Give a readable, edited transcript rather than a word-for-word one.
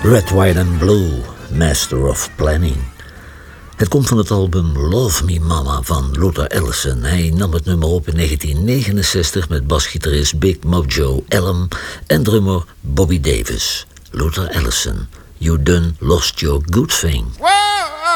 Red, White and Blue, Master of Planning. Het komt van het album Love Me Mama van Luther Allison. Hij nam het nummer op in 1969 met basgitarist Big Mojo Allen en drummer Bobby Davis. Luther Allison, You Done Lost Your Good Thing.